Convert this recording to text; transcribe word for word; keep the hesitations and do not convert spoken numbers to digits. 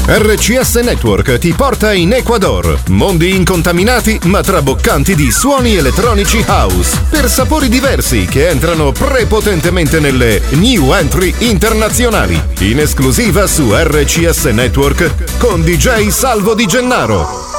R C S Network ti porta in Ecuador, mondi incontaminati ma traboccanti di suoni elettronici house, per sapori diversi che entrano prepotentemente nelle new entry internazionali, in esclusiva su R C S Network con D J Salvo Di Gennaro.